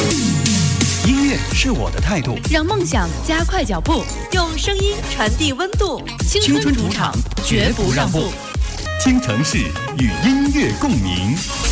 音乐是我的态度， 让梦想加快脚步， 用声音传递温度。 青春主场绝不让步。 京城市与音乐共鸣。